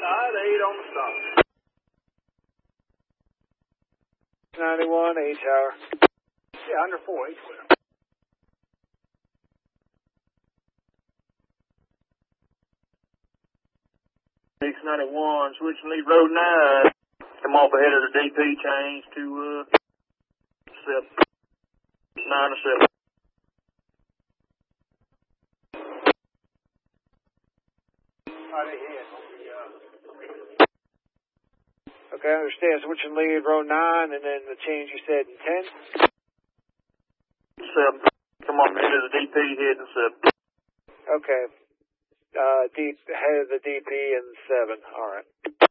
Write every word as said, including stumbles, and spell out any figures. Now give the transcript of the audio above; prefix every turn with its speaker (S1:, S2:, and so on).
S1: Side eight on the stop.
S2: ninety-one, eight tower.
S1: Yeah, under four, eight clear. six ninety-one, switching lead road nine. Come off ahead of the D P, change to, uh, seven. nine to seven. Right ahead.
S2: Okay, I understand. Switching lead, row nine, and then the change you said in ten?
S1: seven. Come off ahead of the D P, heading seven.
S2: Okay. Uh, deep, head of the D P and seven. All right.